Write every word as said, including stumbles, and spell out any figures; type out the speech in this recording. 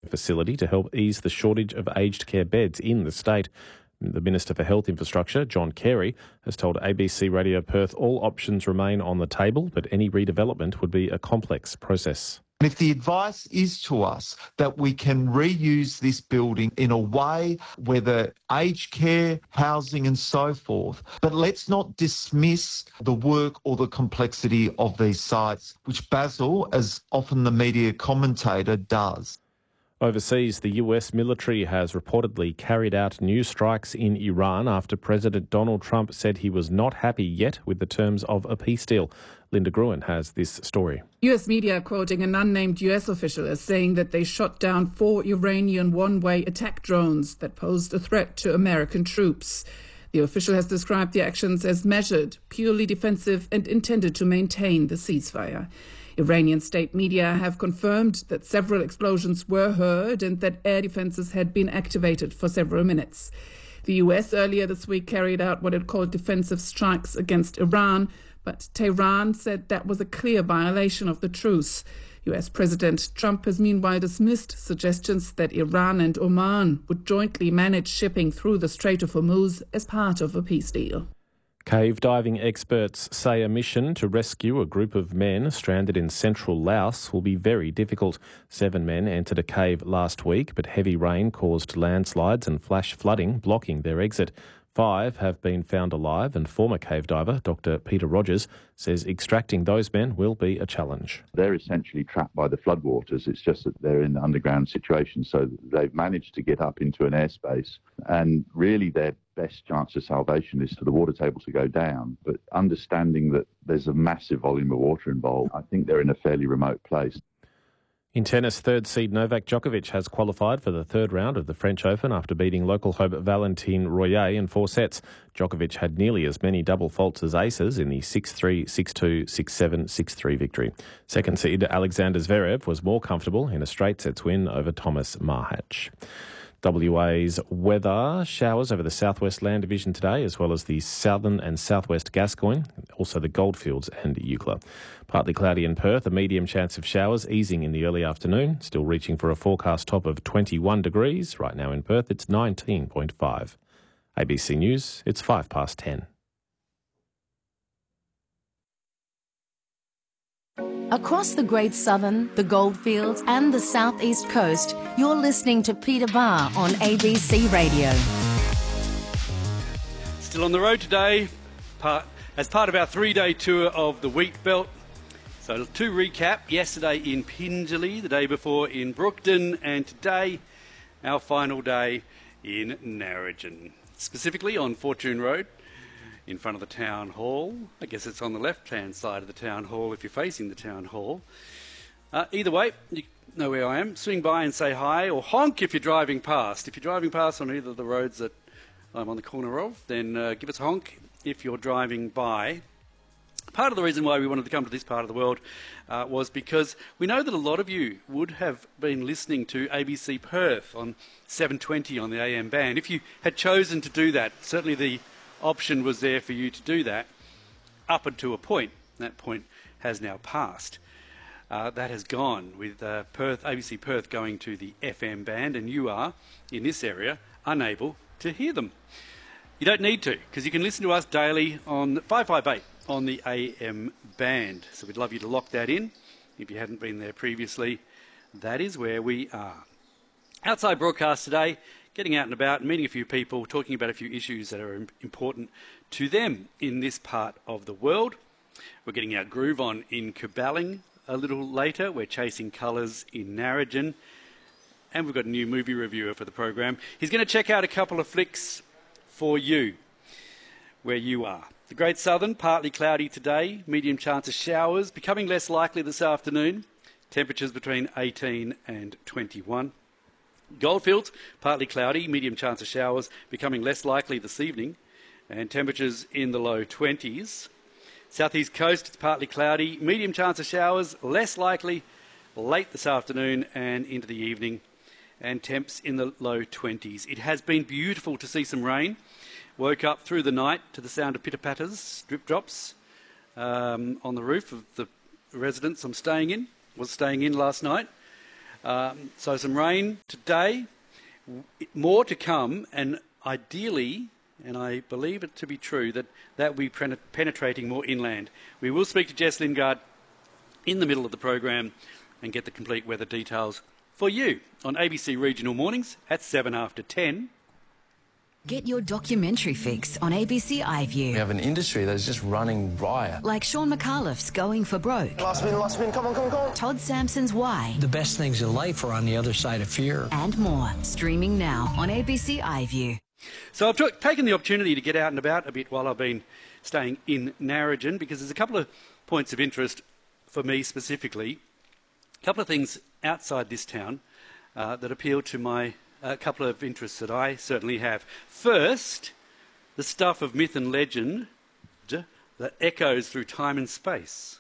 facility to help ease the shortage of aged care beds in the state. The Minister for Health Infrastructure, John Carey, has told A B C Radio Perth all options remain on the table, but any redevelopment would be a complex process. If the advice is to us that we can reuse this building in a way, whether aged care, housing and so forth, but let's not dismiss the work or the complexity of these sites, which Basil, as often the media commentator, does. Overseas, the U S military has reportedly carried out new strikes in Iran after President Donald Trump said he was not happy yet with the terms of a peace deal. Linda Gruen has this story. U S media quoting an unnamed U S official as saying that they shot down four Iranian one-way attack drones that posed a threat to American troops. The official has described the actions as measured, purely defensive and intended to maintain the ceasefire. Iranian state media have confirmed that several explosions were heard and that air defences had been activated for several minutes. The U S earlier this week carried out what it called defensive strikes against Iran, but Tehran said that was a clear violation of the truce. U S President Trump has meanwhile dismissed suggestions that Iran and Oman would jointly manage shipping through the Strait of Hormuz as part of a peace deal. Cave diving experts say a mission to rescue a group of men stranded in central Laos will be very difficult. Seven men entered a cave last week, but heavy rain caused landslides and flash flooding, blocking their exit. Five have been found alive, and former cave diver Doctor Peter Rogers says extracting those men will be a challenge. They're essentially trapped by the floodwaters. It's just that they're in an underground situation, so they've managed to get up into an airspace, and really their best chance of salvation is for the water table to go down. But understanding that there's a massive volume of water involved, I think they're in a fairly remote place. In tennis, third seed Novak Djokovic has qualified for the third round of the French Open after beating local hope Valentin Royer in four sets. Djokovic had nearly as many double faults as aces in the six three, six two, six seven, six three victory. Second seed Alexander Zverev was more comfortable in a straight sets win over Thomas Marhach. W A's weather: showers over the southwest land division today, as well as the southern and southwest Gascoyne, also the Goldfields and Eucla. Partly cloudy in Perth, a medium chance of showers easing in the early afternoon, still reaching for a forecast top of twenty-one degrees. Right now in Perth, it's nineteen point five. A B C News, it's five past ten. Across the Great Southern, the Goldfields and the South East Coast, you're listening to Peter Barr on A B C Radio. Still on the road today, part, as part of our three-day tour of the Wheat Belt. So to recap, yesterday in Pingelly, the day before in Brookton, and today our final day in Narrogin. Specifically on Fortune Road, in front of the Town Hall. I guess it's on the left-hand side of the Town Hall if you're facing the Town Hall. Uh, either way, you know where I am. Swing by and say hi, or honk if you're driving past. If you're driving past on either of the roads that I'm on the corner of, then uh, give us a honk if you're driving by. Part of the reason why we wanted to come to this part of the world uh, was because we know that a lot of you would have been listening to A B C Perth on seven twenty on the A M band. If you had chosen to do that, certainly the option was there for you to do that up until a point. That point has now passed. Uh, that has gone with uh, Perth, A B C Perth going to the F M band, and you are, in this area, unable to hear them. You don't need to, because you can listen to us daily on five five eight on the A M band. So we'd love you to lock that in. If you hadn't been there previously, that is where we are. Outside broadcast today, getting out and about, meeting a few people, talking about a few issues that are important to them in this part of the world. We're getting our groove on in Coballing a little later. We're chasing colours in Narrogin. And we've got a new movie reviewer for the program. He's going to check out a couple of flicks for you, where you are. The Great Southern, partly cloudy today, medium chance of showers, becoming less likely this afternoon. Temperatures between eighteen and twenty-one. Goldfields, partly cloudy, medium chance of showers, becoming less likely this evening, and temperatures in the low twenties. Southeast Coast, it's partly cloudy, medium chance of showers, less likely late this afternoon and into the evening, and temps in the low twenties. It has been beautiful to see some rain. Woke up through the night to the sound of pitter-patters, drip drops um, on the roof of the residence I'm staying in, was staying in last night. Um, so some rain today, more to come, and ideally, and I believe it to be true, that that will be penetrating more inland. We will speak to Jess Lingard in the middle of the program and get the complete weather details for you on A B C Regional Mornings at seven after ten. Get your documentary fix on A B C iView. We have an industry that is just running riot. Like Sean McAuliffe's Going for Broke. Last spin, last spin, come on, come on, come on. Todd Sampson's Why. The best things in life are on the other side of fear. And more. Streaming now on A B C iView. So I've t- taken the opportunity to get out and about a bit while I've been staying in Narrogin, because there's a couple of points of interest for me specifically. A couple of things outside this town uh, that appeal to my a couple of interests that I certainly have. First, the stuff of myth and legend that echoes through time and space.